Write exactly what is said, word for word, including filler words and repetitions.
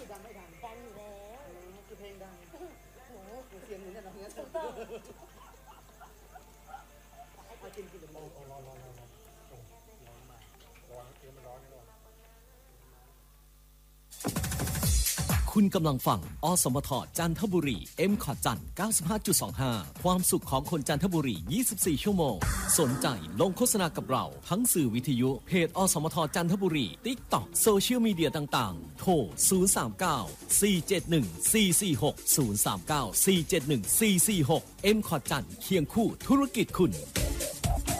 คือดังไม่ดังดังอยู่แล้วคือเพลงดังหนูเสียงหนูเนี่ยดังเงี้ยถูกต้องเอากินกินเดี๋ยวร้อนร้อนร้อนร้อนร้อนมากร้อนเออมันร้อนนี่ร้อนคุณกำลังฟังอสมทจันทบุรี เอ็ม คอท จันทร์ เก้าสิบห้าจุดสองห้า ความสุขของคนจันทบุรียี่สิบสี่ชั่วโมงสนใจลงโฆษณากับเราทั้งสื่อวิทยุเพจอสมทจันทบุรี TikTok โซเชียลมีเดียต่างๆโทรศูนย์ สาม เก้า สี่ เจ็ด หนึ่ง สี่ สี่ หก ศูนย์ สาม เก้า สี่ เจ็ด หนึ่ง สี่ สี่ หก เอ็ม คอท จันทร์เคียงคู่ธุรกิจคุณ